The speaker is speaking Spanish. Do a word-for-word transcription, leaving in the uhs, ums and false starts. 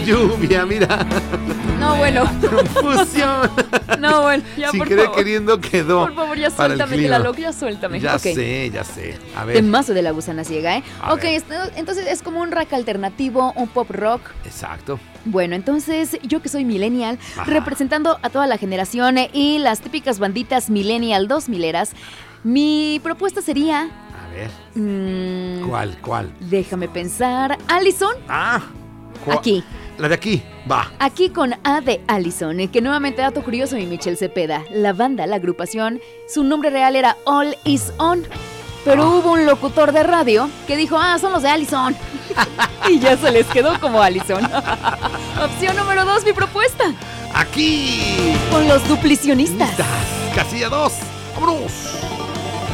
lluvia, mira. No, bueno. Confusión. No, bueno, ya Sin por querer favor. queriendo quedó. Por favor, ya para el suéltame, clima. Tlaloc, ya suéltame. Ya okay. sé, ya sé. A ver. Temazo de La Gusana Ciega, ¿eh? A ok, ver. esto- entonces es como un rock alternativo, un pop rock. Exacto. Bueno, entonces yo que soy millennial, Ajá. representando a toda la generación eh, y las típicas banditas millennial dos mileras, mi propuesta sería... A ver. mm, ¿Cuál, cuál? déjame pensar. Allison, Ah. ¿cuál? aquí. La de aquí. Va. Aquí con A de Allison, eh, que nuevamente dato curioso mi Michelle Cepeda. La banda, la agrupación, su nombre real era All Is On. Pero Ah. hubo un locutor de radio que dijo, ah, son los de Allison. Y ya se les quedó como Allison. Opción número dos, mi propuesta. Aquí. Con los duplicionistas. Casilla dos. ¡Vámonos!